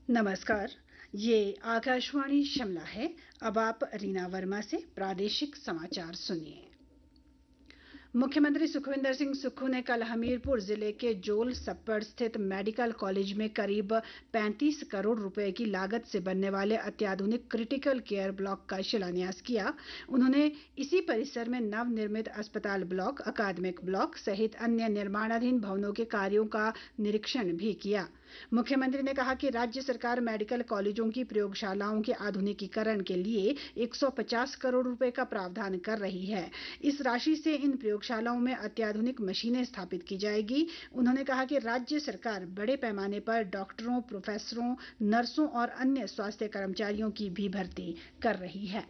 नमस्कार। ये आकाशवाणी शिमला है। अब आप रीना वर्मा से प्रादेशिक समाचार सुनिए। मुख्यमंत्री सुखविंदर सिंह सुक्खू ने कल हमीरपुर जिले के जोल सप्पड़ स्थित मेडिकल कॉलेज में करीब 35 करोड़ रुपए की लागत से बनने वाले अत्याधुनिक क्रिटिकल केयर ब्लॉक का शिलान्यास किया। उन्होंने इसी परिसर में नवनिर्मित अस्पताल ब्लॉक, अकादमिक ब्लॉक सहित अन्य निर्माणाधीन भवनों के कार्यों का निरीक्षण भी किया। मुख्यमंत्री ने कहा कि राज्य सरकार मेडिकल कॉलेजों की प्रयोगशालाओं के आधुनिकीकरण के लिए 150 करोड़ रुपए का प्रावधान कर रही है। इस राशि से इन प्रयोगशालाओं में अत्याधुनिक मशीनें स्थापित की जाएगी। उन्होंने कहा कि राज्य सरकार बड़े पैमाने पर डॉक्टरों, प्रोफेसरों, नर्सों और अन्य स्वास्थ्य कर्मचारियों की भी भर्ती कर रही है।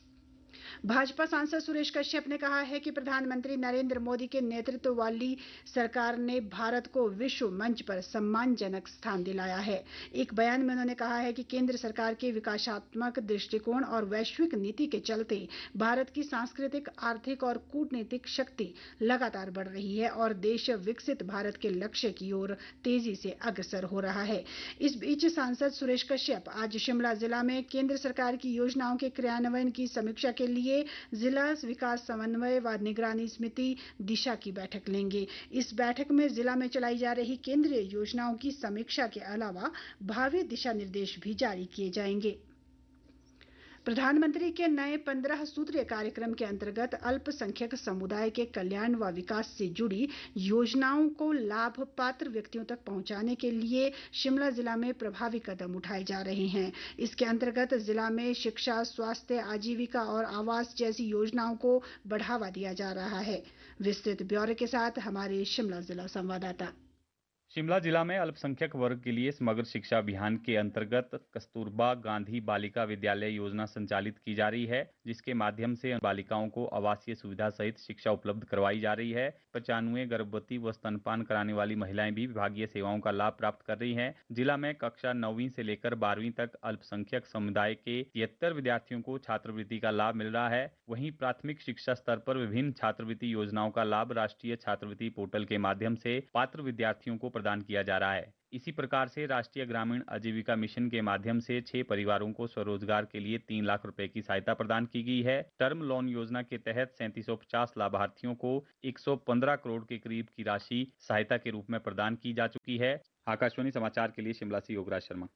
भाजपा सांसद सुरेश कश्यप ने कहा है कि प्रधानमंत्री नरेंद्र मोदी के नेतृत्व वाली सरकार ने भारत को विश्व मंच पर सम्मानजनक स्थान दिलाया है। एक बयान में उन्होंने कहा है कि केंद्र सरकार के विकासात्मक दृष्टिकोण और वैश्विक नीति के चलते भारत की सांस्कृतिक, आर्थिक और कूटनीतिक शक्ति लगातार बढ़ रही है और देश विकसित भारत के लक्ष्य की ओर तेजी से अग्रसर हो रहा है। इस बीच सांसद सुरेश कश्यप आज शिमला जिला में केंद्र सरकार की योजनाओं के क्रियान्वयन की समीक्षा के लिए जिला विकास समन्वय व निगरानी समिति दिशा की बैठक लेंगे। इस बैठक में जिला में चलाई जा रही केंद्रीय योजनाओं की समीक्षा के अलावा भावी दिशा निर्देश भी जारी किए जाएंगे। प्रधानमंत्री के नए 15 सूत्रीय कार्यक्रम के अंतर्गत अल्पसंख्यक समुदाय के कल्याण व विकास से जुड़ी योजनाओं को लाभ पात्र व्यक्तियों तक पहुंचाने के लिए शिमला जिला में प्रभावी कदम उठाए जा रहे हैं। इसके अंतर्गत जिला में शिक्षा, स्वास्थ्य, आजीविका और आवास जैसी योजनाओं को बढ़ावा दिया जा रहा है। विस्तृत ब्यौरे के साथ हमारे शिमला जिला संवाददाता। शिमला जिला में अल्पसंख्यक वर्ग के लिए समग्र शिक्षा अभियान के अंतर्गत कस्तूरबा गांधी बालिका विद्यालय योजना संचालित की जा रही है, जिसके माध्यम से बालिकाओं को आवासीय सुविधा सहित शिक्षा उपलब्ध करवाई जा रही है। 95 गर्भवती व स्तनपान कराने वाली महिलाएं भी विभागीय सेवाओं का लाभ प्राप्त कर रही हैं। जिला में कक्षा 9वीं से लेकर 12वीं तक अल्पसंख्यक समुदाय के 73 विद्यार्थियों को छात्रवृत्ति का लाभ मिल रहा है। वहीं प्राथमिक शिक्षा स्तर पर विभिन्न छात्रवृत्ति योजनाओं का लाभ राष्ट्रीय छात्रवृत्ति पोर्टल के माध्यम से पात्र विद्यार्थियों को प्रदान किया जा रहा है। इसी प्रकार से राष्ट्रीय ग्रामीण आजीविका मिशन के माध्यम से 6 परिवारों को स्वरोजगार के लिए 3 लाख रुपए की सहायता प्रदान की गई है। टर्म लोन योजना के तहत 3750 लाभार्थियों को 115 करोड़ के करीब की राशि सहायता के रूप में प्रदान की जा चुकी है। आकाशवाणी समाचार के लिए शिमला से योगराज शर्मा।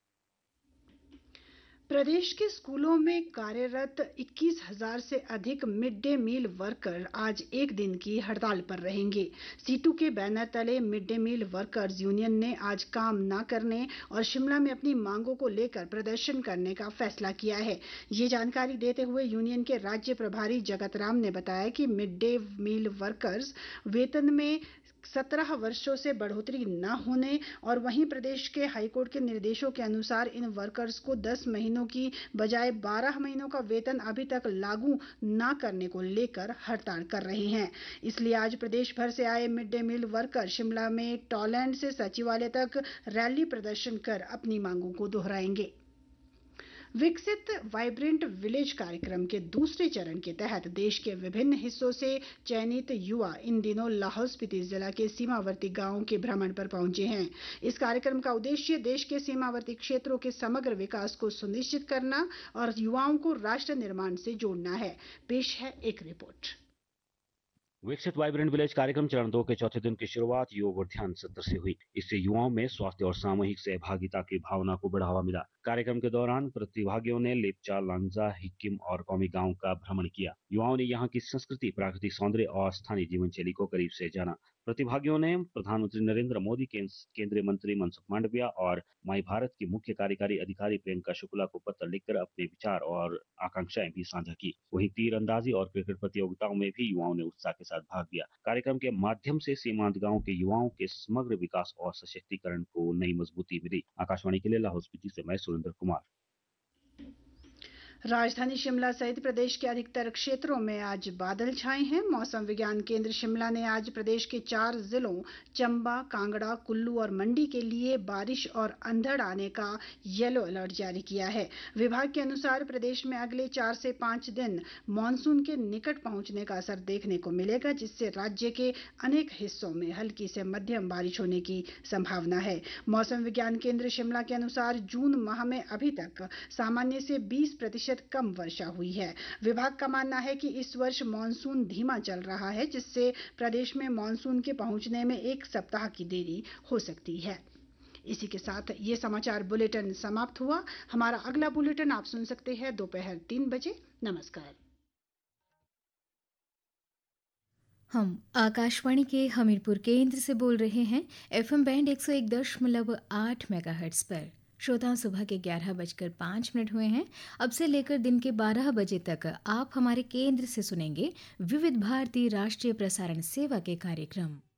प्रदेश के स्कूलों में कार्यरत 21,000 से अधिक मिड डे मील वर्कर आज एक दिन की हड़ताल पर रहेंगे। सीटू के बैनर तले mid day meal workers union ने आज काम न करने और शिमला में अपनी मांगों को लेकर प्रदर्शन करने का फैसला किया है। ये जानकारी देते हुए यूनियन के राज्य प्रभारी जगत राम ने बताया कि मिड डे मील वर्कर्स वेतन में 17 वर्षों से बढ़ोतरी न होने और वहीं प्रदेश के हाईकोर्ट के निर्देशों के अनुसार इन वर्कर्स को 10 महीनों की बजाय 12 महीनों का वेतन अभी तक लागू न करने को लेकर हड़ताल कर रहे हैं। इसलिए आज प्रदेश भर से आए mid day meal worker Shimla में टॉलैंड से सचिवालय तक रैली प्रदर्शन कर अपनी मांगों को दोहराएंगे। विकसित वाइब्रेंट विलेज कार्यक्रम के दूसरे चरण के तहत देश के विभिन्न हिस्सों से चयनित युवा इन दिनों लाहौल स्पीति जिला के सीमावर्ती गांवों के भ्रमण पर पहुंचे हैं। इस कार्यक्रम का उद्देश्य देश के सीमावर्ती क्षेत्रों के समग्र विकास को सुनिश्चित करना और युवाओं को राष्ट्र निर्माण से जोड़ना है। पेश है एक रिपोर्ट। विकसित वाइब्रेंट विलेज कार्यक्रम चरण 2 के चौथे दिन की शुरुआत योग और ध्यान सत्र से हुई। इससे युवाओं में स्वास्थ्य और सामूहिक सहभागिता की भावना को बढ़ावा मिला। कार्यक्रम के दौरान प्रतिभागियों ने लेपचा, लांजा, हिक्किम और कौमी गांव का भ्रमण किया। युवाओं ने यहाँ की संस्कृति, प्राकृतिक सौंदर्य और स्थानीय जीवन शैली को करीब से जाना। प्रतिभागियों ने प्रधानमंत्री नरेंद्र मोदी, केंद्रीय मंत्री मनसुख मांडविया और माई भारत की मुख्य कार्यकारी अधिकारी प्रियंका शुक्ला को पत्र लिखकर अपने विचार और आकांक्षाएं भी साझा की। वहीं तीरंदाजी और क्रिकेट प्रतियोगिताओं में भी युवाओं ने उत्साह के साथ भाग लिया। कार्यक्रम के माध्यम से सीमांत गांव के युवाओं के समग्र विकास और सशक्तिकरण को नई मजबूती मिली। आकाशवाणी के लिए लाहौल स्पीति से मैं सुरेंद्र कुमार। राजधानी शिमला सहित प्रदेश के अधिकतर क्षेत्रों में आज बादल छाए हैं। मौसम विज्ञान केंद्र शिमला ने आज प्रदेश के 4 जिलों चंबा, कांगड़ा, कुल्लू और मंडी के लिए बारिश और अंधड़ आने का येलो अलर्ट जारी किया है। विभाग के अनुसार प्रदेश में अगले 4 से 5 दिन मानसून के निकट पहुंचने का असर देखने को मिलेगा, जिससे राज्य के अनेक हिस्सों में हल्की से मध्यम बारिश होने की संभावना है। मौसम विज्ञान केंद्र शिमला के अनुसार जून माह में अभी तक सामान्य से 20% कम वर्षा हुई है। विभाग का मानना है कि इस वर्ष मानसून धीमा चल रहा है, जिससे प्रदेश में मानसून के पहुंचने में 1 सप्ताह की देरी हो सकती है। इसी के साथ ये समाचार बुलेटिन समाप्त हुआ। हमारा अगला बुलेटिन आप सुन सकते हैं दोपहर 3 बजे। नमस्कार। हम आकाशवाणी के हमीरपुर केंद्र से बोल रहे हैं FM बैंड 101.8 मेगाहर्ट्ज पर। श्रोताओं, सुबह के 11:05 हुए हैं। अब से लेकर दिन के 12 बजे तक आप हमारे केंद्र से सुनेंगे विविध भारती राष्ट्रीय प्रसारण सेवा के कार्यक्रम।